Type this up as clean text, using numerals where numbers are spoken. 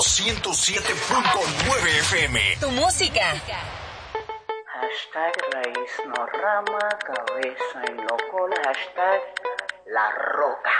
107.9 FM. Tu música. Hashtag raíz no rama, cabeza y no cola. Hashtag La Roca.